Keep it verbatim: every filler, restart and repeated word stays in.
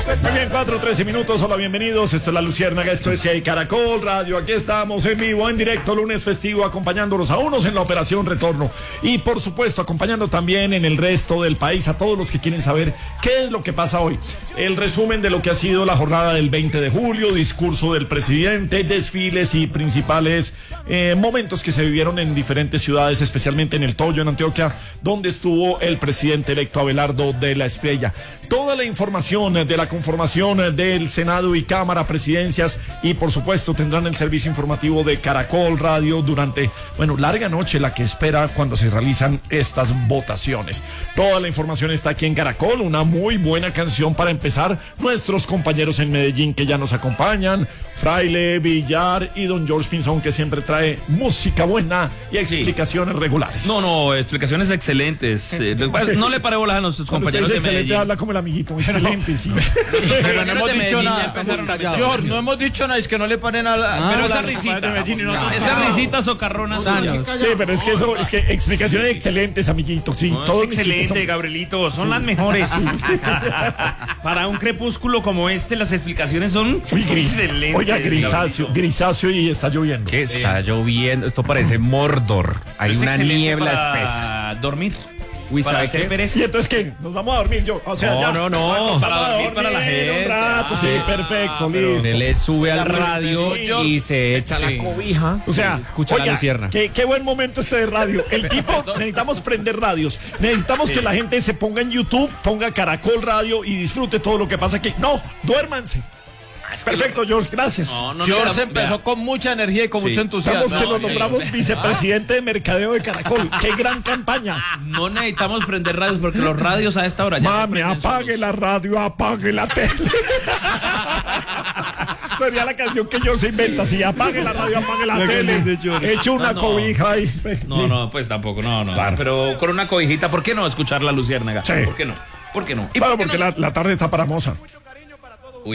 Muy bien, cuatro, trece minutos, hola, bienvenidos, esto es La Luciérnaga, esto es Caracol Radio, aquí estamos en vivo, en directo, lunes festivo, acompañándolos a unos en la operación Retorno y por supuesto acompañando también en el resto del país a todos los que quieren saber qué es lo que pasa hoy. El resumen de lo que ha sido la jornada del veinte de julio, discurso del presidente, desfiles y principales eh, momentos que se vivieron en diferentes ciudades, especialmente en El Toyo, en Antioquia, donde estuvo el presidente electo Abelardo de la Espriella. Toda la información de la conformación del Senado y Cámara, presidencias y por supuesto tendrán el servicio informativo de Caracol Radio durante, bueno, larga noche la que espera cuando se realizan estas votaciones. Toda la información está aquí en Caracol, una muy buena canción para empezar. Nuestros compañeros en Medellín que ya nos acompañan, Fraile, Villar y don George Pinzón, que siempre trae música buena y explicaciones sí. regulares. No, no, explicaciones excelentes. Eh, no le pare bolas a nuestros Cuando compañeros de excelente, Medellín. Habla como el amiguito, excelente, sí. Pero no hemos dicho nada, George, no hemos dicho nada, es que no le paren a la... Ah, pero esa risita, esa risita socarrona. Sí, pero es que eso, es que explicaciones excelentes, amiguito, sí. No, todo es excelente, son... Gabrielito, son sí. las mejores. Para un crepúsculo como este, las explicaciones son Uy, gris, excelentes. Oiga, grisáceo, grisáceo y está lloviendo. ¿Qué está lloviendo? Esto parece Mordor. Hay una niebla para espesa. Dormir. Uy, para ¿sabe qué? ¿Y entonces qué? ¿Nos vamos a dormir yo? O sea, no, ya. no, no, para dormir para la gente. Un rato, sí, Ah, perfecto, pero listo. Él le sube al radio sí. y se echa Sí. la cobija. O sea, y escucha oiga, la lucierna. Qué, qué buen momento este de radio. El tipo, necesitamos prender radios. Necesitamos sí. que la gente se ponga en YouTube, ponga Caracol Radio y disfrute todo lo que pasa aquí. No, duérmanse. Perfecto, George, gracias. No, no, George no, empezó vea. con mucha energía y con Sí. mucho entusiasmo. Estamos que no, nos sí. nombramos vicepresidente de mercadeo de Caracol. ¡Qué gran campaña! No necesitamos prender radios porque los radios a esta hora ya Mami, se prenden apague solos. la radio, apague la tele. Sería la canción que yo se inventa. Si apague la radio, apague la, La tele. canción de George. Echo una Ah, no. cobija y... No, no, pues tampoco, no, no. Claro. Pero con una cobijita, ¿por qué no escuchar la Luciérnaga? Sí. ¿Por qué no? ¿Por qué no? ¿Y Claro, por qué porque no? la, la tarde está para moza.